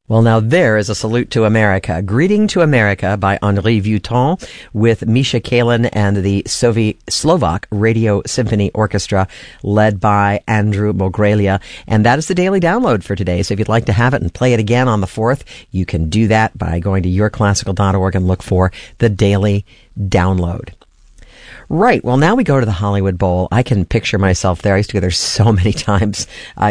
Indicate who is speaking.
Speaker 1: Well, now there is a salute to America. Greeting to America by Henri Vuitton with Misha Kalin and the Slovak Radio Symphony Orchestra led by Andrew Mogrelia. And that is the daily download for today. So if you'd like to have it and play it again on the 4th, you can do that by going to yourclassical.org and look for the daily download. Right. Well, now we go to the Hollywood Bowl. I can picture myself there. I used to go there so many times.